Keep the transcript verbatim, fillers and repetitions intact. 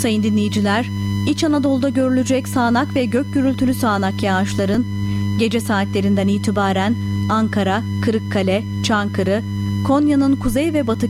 Sayın dinleyiciler, İç Anadolu'da görülecek sağanak ve gök gürültülü sağanak yağışların gece saatlerinden itibaren Ankara, Kırıkkale, Çankırı, Konya'nın kuzey ve batı